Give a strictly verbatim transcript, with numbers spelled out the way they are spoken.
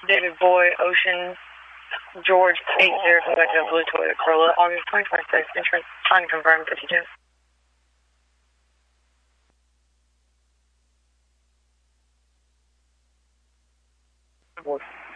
David Boy, Ocean, George, eight zero, come back to a blue Toyota Corolla, August twenty twenty-six, insurance, unconfirmed, fifty-two. What?